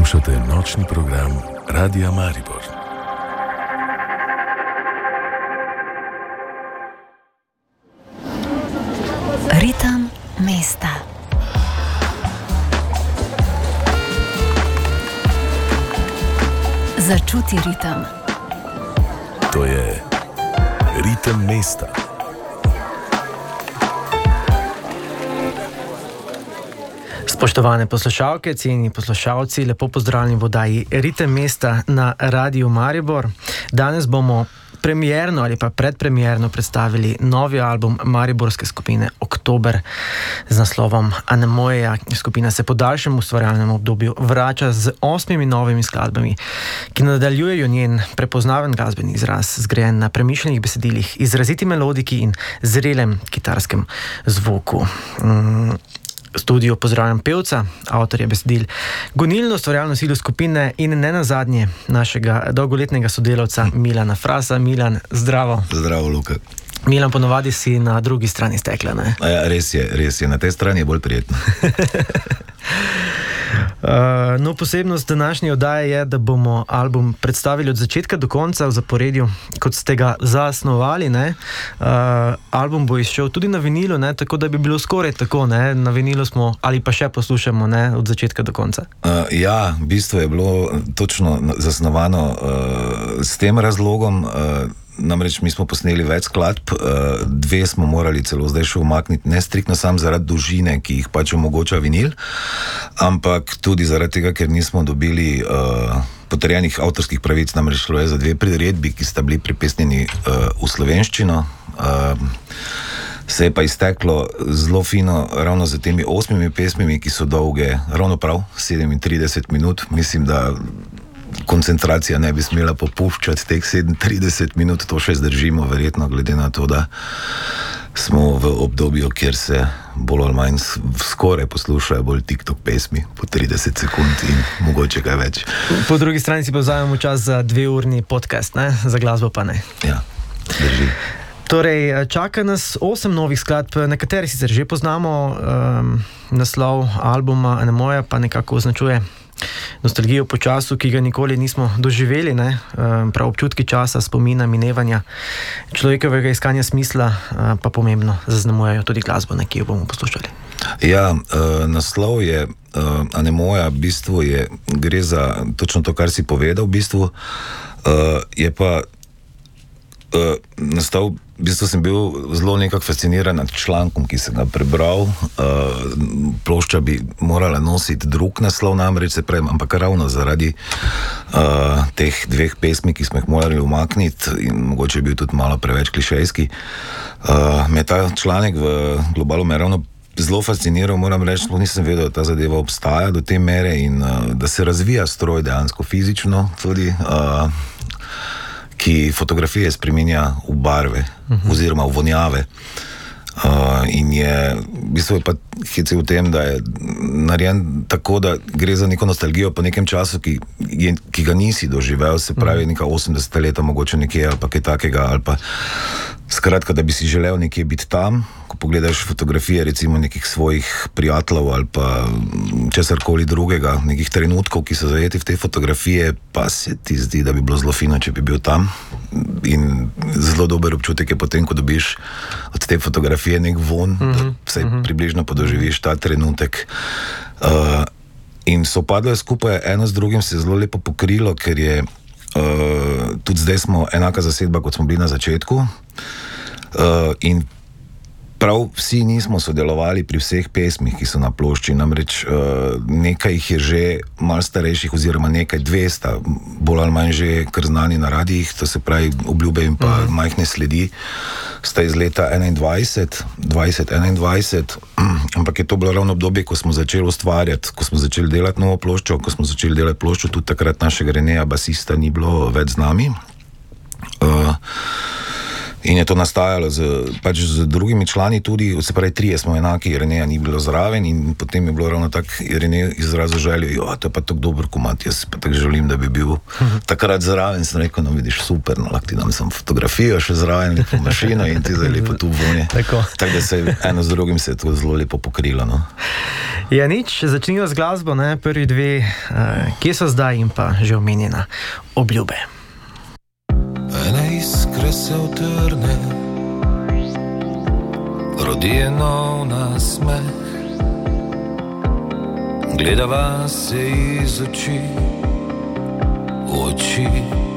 Poslušate nočni program Radia Maribor. Ritem mesta. Začuti ritem. To je ritem mesta. Spoštovane poslušalke, cenjeni poslušalci, lepo pozdravljeni v oddaji Ritem mesta na Radiu Maribor. Danes bomo premierno ali pa predpremierno predstavili novi album mariborske skupine Oktober z naslovom Anemoja. Skupina se po daljšem ustvarjalnem obdobju vrača z 8 novimi skladbami, ki nadaljujejo njen prepoznaven glasbeni izraz, zgrajen na premišljenih besedilih, izraziti melodiki in zrelem kitarskem zvoku. V studiu pozdravljam pevca, avtorja besedil, gonilno ustvarjalno silo skupine in ne nazadnje našega dolgoletnega sodelavca Milana Frasa. Milan, zdravo. Zdravo, Luka. Milan, ponovadi si na drugi strani stekla, ne? Ja, res je. Na tej strani je bolj prijetno. No, posebnost današnje oddaje je, da bomo album predstavili od začetka do konca v zaporedju, kot ste ga zasnovali, ne? Album bo izšel tudi na vinilu, ne? Tako da bi bilo skoraj tako, ne? Na vinilu smo ali pa še poslušamo, ne? Od začetka do konca. Ja, v bistvu je bilo točno zasnovano s tem razlogom. Namreč mi smo posneli več skladb, 2 smo morali celo zdaj še umakniti, ne striktno sam zaradi dolžine, ki jih pač omogoča vinil, ampak tudi zaradi tega, ker nismo dobili potrjenih avtorskih pravic. Namreč šlo je za 2 priredbi, ki sta bili pripesnjeni v slovenščino. Se je pa izteklo zelo fino ravno z temi 8 pesmimi, ki so dolge ravno prav 37 minut. Mislim, da koncentracija ne bi smela popuščati teh 37 minut, to še zdržimo verjetno, glede na to, da smo v obdobju, kjer se bolj ali manj skoraj poslušajo bolj TikTok pesmi po 30 sekund in mogoče kaj več. Po drugi strani si pa vzamemo čas za 2-urni podcast, ne? Za glasbo pa ne. Ja, drži. Torej, čaka nas 8 novih skladb, nekateri sicer že poznamo, naslov albuma Anemoja pa nekako označuje nostalgijo po času, ki ga nikoli nismo doživeli, ne? Prav občutki časa, spomina, minevanja, človekovega iskanja smisla pa pomembno zaznamujejo tudi glasbo, ki jo bomo poslušali. Ja, naslov je Anemoja, v bistvu gre za točno to, kar si povedal, v bistvu je pa nastal. V bistvu sem bil zelo nekako fasciniran nad člankom, ki sem ga prebral. Plošča bi morala nositi drug naslov, namreč se pravim, ampak ravno zaradi teh 2 pesmi, ki smo jih morali umakniti in mogoče je bil tudi malo preveč klišejski. Me ta članek v Globalu me ravno zelo fasciniral, moram reči, nisem vedel, da ta zadeva obstaja do te mere in da se razvija stroj dejansko fizično tudi, ki fotografije spreminja v barve oziroma v vonjave. In je, v bistvu je pa hec v tem, da je narejen tako, da gre za neko nostalgijo po nekem času, ki ga nisi doživel, se pravi neka 80 leta mogoče nekje ali pa kaj takega, ali pa skratka, da bi si želel nekje biti tam, ko pogledaš fotografije recimo nekih svojih prijateljev ali pa česarkoli drugega, nekih trenutkov, ki so zajeti v te fotografije, pa se ti zdi, da bi bilo zelo fino, če bi bil tam. In zelo dober občutek je potem, ko dobiš od te fotografije nek von, da vsaj približno podoživiš ta trenutek. In so padle skupaj, eno z drugim se je zelo lepo pokrilo, ker je tudi zdaj smo enaka zasedba, kot smo bili na začetku. In prav vsi nismo sodelovali pri vseh pesmih, ki so na plošči, namreč nekaj jih je že malo starejših oziroma nekaj 200, bolj ali manj že kar znani na radijih, to se pravi Obljube in pa Majhne sledi, sta iz leta 2021, ampak je to bilo ravno obdobje, ko smo začeli ustvarjati, ko smo začeli delati novo ploščo, ko smo začeli delati ploščo, tudi takrat našega Reneja basista ni bilo več z nami. In je to nastajalo z drugimi člani tudi, se pravi, 3 smo enaki, Ireneja ni bilo zraven in potem je bilo ravno tako, Irenej izrazil željo, to je pa tako dober komad, jaz pa tako želim, da bi bil takrat zraven, sem rekel, no vidiš, super, no lahko ti dam sem fotografijo še zraven, lepo mašino in ti zdaj lepo tu vonje. Tako da se eno z drugim se je to zelo lepo pokrilo. No. Ja, nič, začnimo z glasbo, ne? Prvi 2, kje so zdaj in pa že omenjena Obljube. Ene iskre se utrne, rodi je nov nasmeh, gledava se iz oči v oči.